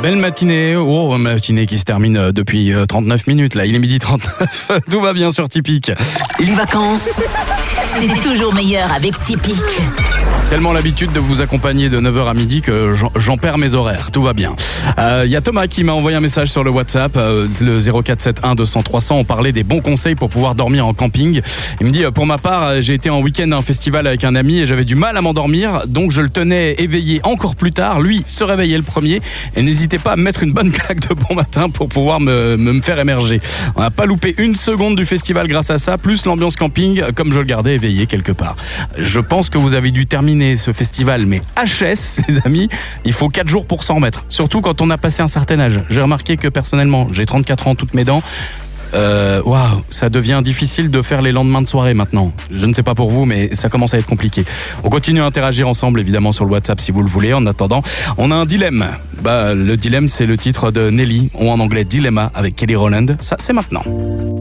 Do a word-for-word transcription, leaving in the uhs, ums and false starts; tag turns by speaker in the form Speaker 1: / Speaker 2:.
Speaker 1: Belle matinée, oh matinée qui se termine depuis trente-neuf minutes là, il est midi trente-neuf, tout va bien sur Tipeee.
Speaker 2: Les vacances, c'est toujours meilleur avec Tipeee.
Speaker 1: Tellement l'habitude de vous accompagner de neuf heures à midi que j'en, j'en perds mes horaires, tout va bien. Il euh, y a Thomas qui m'a envoyé un message sur le WhatsApp, euh, le zéro quatre sept un deux cents trois cents, on parlait des bons conseils pour pouvoir dormir en camping. Il me dit, euh, pour ma part, j'ai été en week-end à un festival avec un ami et j'avais du mal à m'endormir, donc je le tenais éveillé encore plus tard, lui se réveillait le premier et n'hésitez pas à me mettre une bonne claque de bon matin pour pouvoir me, me, me faire émerger. On n'a pas loupé une seconde du festival grâce à ça, plus l'ambiance camping, comme je le gardais éveillé quelque part. Je pense que vous avez dû terminer ce festival, mais H S, les amis, il faut quatre jours pour s'en remettre. Surtout quand on a passé un certain âge. J'ai remarqué que personnellement, j'ai trente-quatre ans, toutes mes dents. Euh, waouh, ça devient difficile de faire les lendemains de soirée maintenant. Je ne sais pas pour vous, mais ça commence à être compliqué. On continue à interagir ensemble, évidemment, sur le WhatsApp si vous le voulez. En attendant, on a un dilemme. Bah, le dilemme, c'est le titre de Nelly, ou en anglais Dilemma, avec Kelly Rowland. Ça, c'est maintenant.